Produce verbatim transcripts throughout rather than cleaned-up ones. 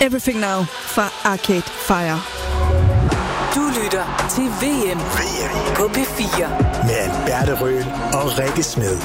Everything Now fra Arcade Fire. Du lytter til V M, V M. På P fire. Med Alberte Røhl og Rikke Smed.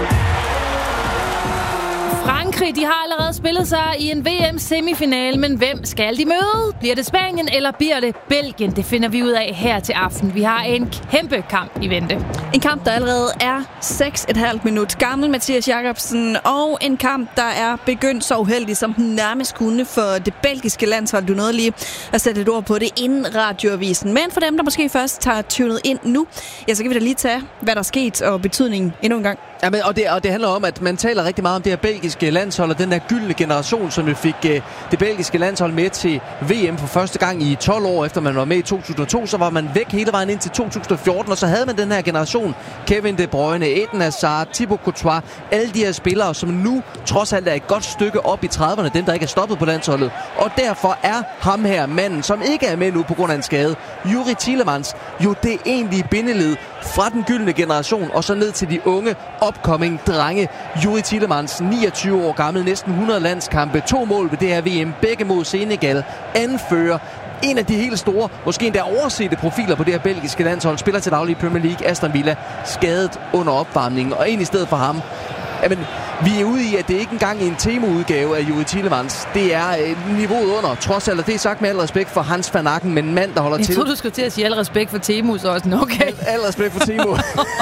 Frankrig, de har allerede spillet sig i en V M-semifinale, men hvem skal de møde? Bliver det Spanien, eller bliver det Belgien? Det finder vi ud af her til aften. Vi har en kæmpe kamp i vente. En kamp, der allerede er seks komma fem minut gammel, Mathias Jacobsen, og en kamp, der er begyndt så uheldig, som den nærmest kunne for det belgiske landshold. Du nåede lige at sætte et ord på det inden radioavisen. Men for dem, der måske først tager tunet ind nu, ja, så kan vi da lige tage, hvad der er sket og betydningen endnu en gang. Ja, men, og, det, og det handler om, at man taler rigtig meget om det her belgiske landshold, og den der gyldne generation, som vi fik uh, det belgiske landshold med til V M for første gang i tolv år, efter man var med i to tusind og to, så var man væk hele vejen ind til to tusind og fjorten, og så havde man den her generation, Kevin De Bruyne, Eden Hazard, Thibaut Courtois, alle de her spillere, som nu trods alt er et godt stykke op i trediverne, dem der ikke er stoppet på landsholdet, og derfor er ham her, manden, som ikke er med nu på grund af en skade, Youri Tielemans, jo det egentlige bindeled fra den gyldne generation, og så ned til de unge upcoming drenge. Youri Tielemans, niogtyve år gammel, næsten hundrede landskampe, to mål ved det her V M, begge mod Senegal, anfører, en af de helt store, måske endda oversete profiler på det her belgiske landshold, spiller til daglig i Premier League, Aston Villa, skadet under opvarmningen, og en i stedet for ham. Jamen, vi er ude i, at det ikke engang er en Temo-udgave af Youri Tielemans. Det er øh, niveauet under, trods alt, og det er sagt med al respekt for Hans van Aken, men en mand, der holder jeg til. Jeg troede, du skulle til at sige al respekt for Temo, så også okay. Al, al respekt for Temo.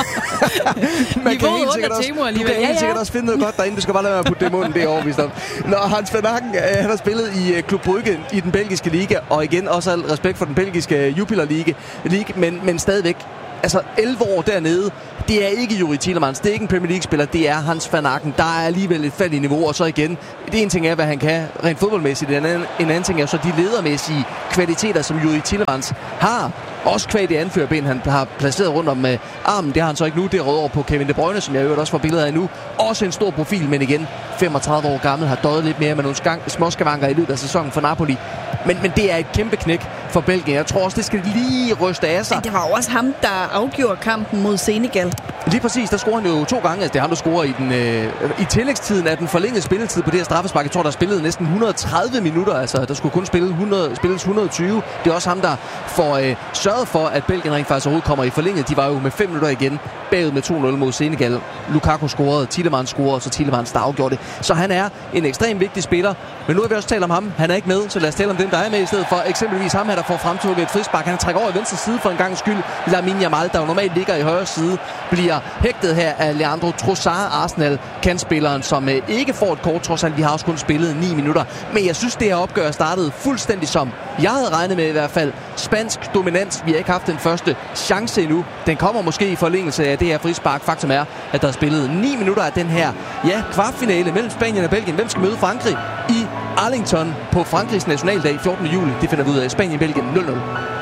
Man kan helt sikkert, også, du kan helt sikkert også finde noget godt derinde. Du skal bare lade være at putte det i munden, det er overvist om. Når Hans van Aken, øh, han har spillet i øh, Club Brugge i den belgiske liga, og igen også al respekt for den belgiske Jupiler League, League men, men stadigvæk. Altså elleve år dernede, det er ikke Youri Tielemans, det er ikke en Premier League-spiller, det er Hans van Aken. Der er alligevel et fald i niveau, og så igen, det ene ting er, hvad han kan rent fodboldmæssigt, en anden, en anden ting er så de ledermæssige kvaliteter, som Youri Tielemans har. Også kvad det anførerben, han har placeret rundt om øh, armen, det har han så ikke nu, det er rødt over på Kevin De Bruyne, som jeg øvrigt også får billeder af nu. Også en stor profil, men igen, femogtredive år gammel, har døjet lidt mere med nogle skang- småskavanker i løbet af sæsonen for Napoli. Men, men det er et kæmpe knæk for Belgien. Jeg tror også, det skal lige ryste af sig. Men det var også ham, der afgjorde kampen mod Senegal. Lige præcis, der scorer han jo to gange. Altså, det er ham, der scorer i, den, øh, i tillægstiden af den forlængede spilletid på det her straffespark. Jeg tror, der spillede næsten et hundrede og tredive minutter. Altså, der skulle kun spille hundrede, spilles et hundrede og tyve. Det er også ham, der får øh, sørget for, at Belgien rent faktisk overhovedet kommer i forlænget. De var jo med fem minutter igen bagud med to nul mod Senegal. Lukaku scorede, Tielemans scorede, og så Tielemans, der afgjorde det. Så han er en ekstremt vigtig spiller. Men nu har vi også talt om ham. Han er ikke med, så lad os tale om dem, der er med i stedet for. Eksempelvis ham her, der får fremtrukket et frispark. Han trækker over i venstre side for en gang skyld. Lamine Yamal, der jo normalt ligger i højre side, bliver hægtet her af Leandro Trossard, Arsenal-kantspilleren, som øh, ikke får et kort, trods alt vi har også kun spillet ni minutter. Men jeg synes, det her opgør startede fuldstændig som jeg havde regnet med i hvert fald. Spansk dominans. Vi har ikke haft den første chance endnu. Den kommer måske i forlængelse af det her frispark. Faktum er, at der er spillet ni minutter af den her ja, kvartfinale mellem Spanien og Belgien. Hvem skal møde Frankrig i Arlington på Frankrigs nationaldag fjortende juli? Det finder vi ud af. Spanien-Belgien nul nul.